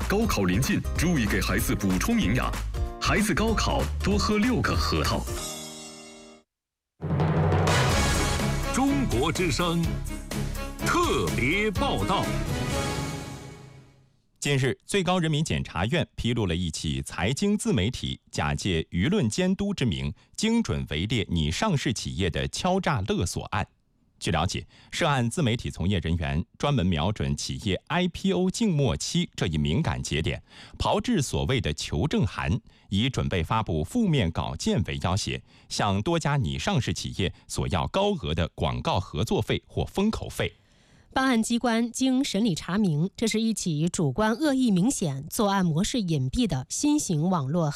高考临近，注意给孩子补充营养。孩子高考多喝6个核桃。 中国之声特别报道。 近日，最高人民检察院披露了一起财经自媒体假借舆论监督之名，精准围猎拟上市企业的敲诈勒索案。据了解，涉案自媒体从业人员专门瞄准企业 IPO 静默期这一敏感节点，炮制所谓的求证函，以准备发布负面稿件为要挟，向多家拟上市企业索要高额的广告合作费或封口费。 办案机关经审理查明，这是一起主观恶意明显、作案模式隐蔽的新型网络